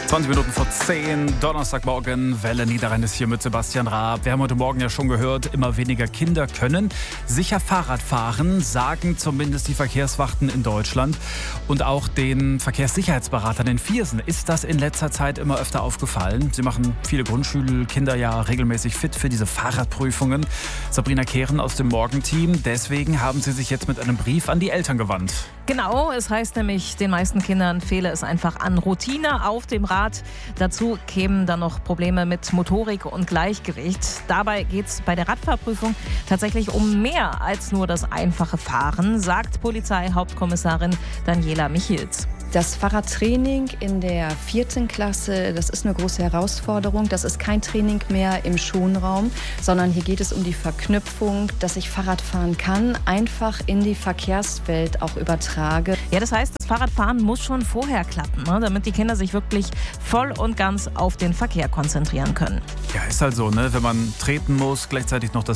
20 Minuten vor 10, Donnerstagmorgen, Welle Niederrhein ist hier mit Sebastian Raab. Wir haben heute Morgen ja schon gehört, immer weniger Kinder können sicher Fahrrad fahren, sagen zumindest die Verkehrswachten in Deutschland. Und auch den Verkehrssicherheitsberatern in Viersen ist das in letzter Zeit immer öfter aufgefallen. Sie machen viele Grundschulkinder ja regelmäßig fit für diese Fahrradprüfungen. Sabrina Kehren aus dem Morgenteam, deswegen haben sie sich jetzt mit einem Brief an die Eltern gewandt. Genau, es heißt nämlich, den meisten Kindern fehle es einfach an Routine auf dem Rad. Dazu kämen dann noch Probleme mit Motorik und Gleichgewicht. Dabei geht es bei der Radfahrprüfung tatsächlich um mehr als nur das einfache Fahren, sagt Polizeihauptkommissarin Daniela Michels. Das Fahrradtraining in der 4. Klasse, das ist eine große Herausforderung. Das ist kein Training mehr im Schonraum, sondern hier geht es um die Verknüpfung, dass ich Fahrrad fahren kann, einfach in die Verkehrswelt auch übertrage. Ja, das heißt, das Fahrradfahren muss schon vorher klappen, ne, damit die Kinder sich wirklich voll und ganz auf den Verkehr konzentrieren können. Ja, ist halt so, ne? Wenn man treten muss, gleichzeitig noch das